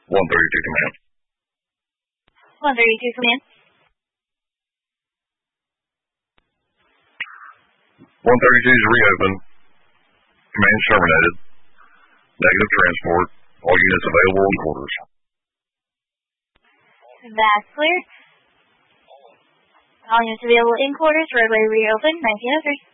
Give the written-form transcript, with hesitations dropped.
132 command. 132 command. 132 is reopened. Command terminated. Negative transport. All units available in quarters. That's clear. All units available in quarters. Roadway reopened. 1903.